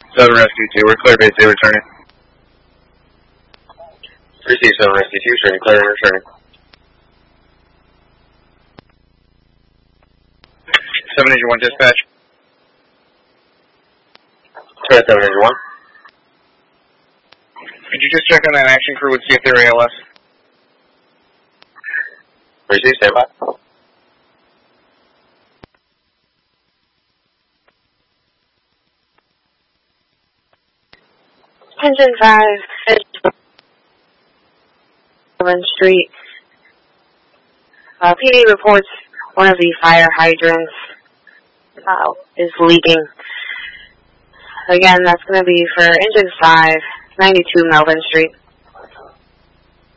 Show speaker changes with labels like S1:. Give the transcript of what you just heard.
S1: Southern Rescue 2, we're clear base 8 returning. Receive Southern Rescue 2, returning, clear and returning. 7 Engine 1 dispatch. Sorry, 7 Engine 1. Could you just check on that action crew and see if they're ALS? Receive, stand by.
S2: Engine 5, Street. PD reports one of the fire hydrants is leaking. Again, that's going to be for Engine 5, 92 Melvin Street.